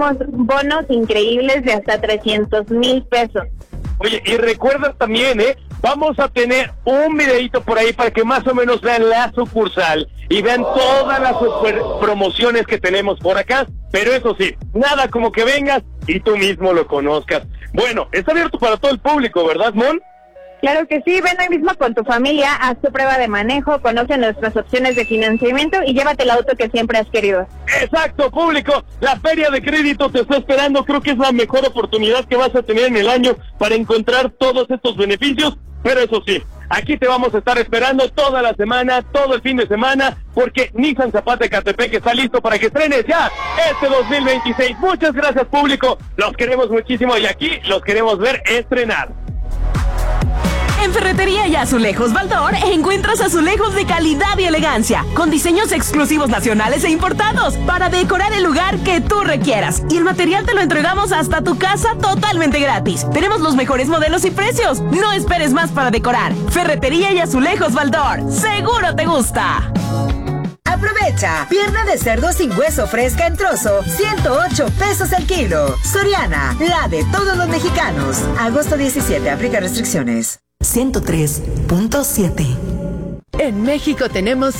tenemos bonos increíbles de hasta 300,000 pesos. Oye, y recuerda también, vamos a tener un videito por ahí para que más o menos vean la sucursal y vean todas las super promociones que tenemos por acá. Pero eso sí, nada como que vengas y tú mismo lo conozcas. Bueno, está abierto para todo el público, ¿verdad, Mon? Claro que sí, ven hoy mismo con tu familia, haz tu prueba de manejo, conoce nuestras opciones de financiamiento y llévate el auto que siempre has querido. Exacto, público, la Feria de Crédito te está esperando, creo que es la mejor oportunidad que vas a tener en el año para encontrar todos estos beneficios, pero eso sí, aquí te vamos a estar esperando toda la semana, todo el fin de semana, porque Nissan Zapata Ecatepec está listo para que estrenes ya este 2026. Muchas gracias, público, los queremos muchísimo y aquí los queremos ver estrenar. En Ferretería y Azulejos Baldor encuentras azulejos de calidad y elegancia, con diseños exclusivos nacionales e importados, para decorar el lugar que tú requieras. Y el material te lo entregamos hasta tu casa totalmente gratis. Tenemos los mejores modelos y precios. No esperes más para decorar. Ferretería y Azulejos Baldor. ¡Seguro te gusta! Aprovecha, pierna de cerdo sin hueso fresca en trozo, 108 pesos el kilo. Soriana, la de todos los mexicanos. Agosto 17, aplica restricciones. 103.7. En México tenemos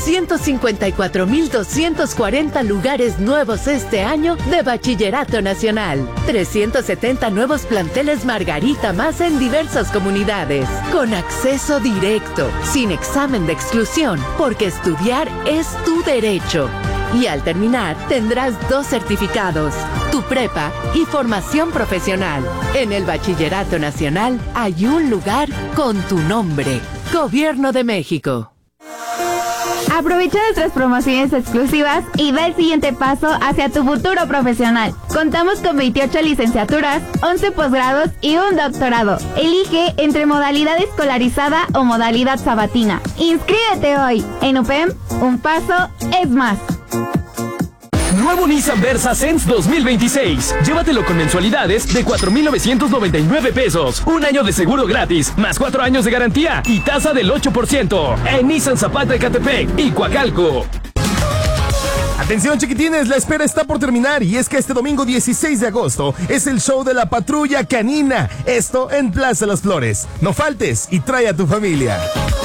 154,240 lugares nuevos este año de Bachillerato Nacional. 370 nuevos planteles Margarita más en diversas comunidades. Con acceso directo, sin examen de exclusión, porque estudiar es tu derecho. Y al terminar, tendrás 2 certificados, tu prepa y formación profesional. En el Bachillerato Nacional hay un lugar con tu nombre. Gobierno de México. Aprovecha nuestras promociones exclusivas y da el siguiente paso hacia tu futuro profesional. Contamos con 28 licenciaturas, 11 posgrados y un doctorado. Elige entre modalidad escolarizada o modalidad sabatina. Inscríbete hoy. En UPEM, un paso es más. Nuevo Nissan Versa Sense 2026. Llévatelo con mensualidades de 4,999 pesos. Un año de seguro gratis, más 4 años de garantía y tasa del 8%. En Nissan Zapata Ecatepec y Coacalco. Atención, chiquitines, la espera está por terminar y es que este domingo 16 de agosto es el show de la Patrulla Canina. Esto en Plaza Las Flores. No faltes y trae a tu familia.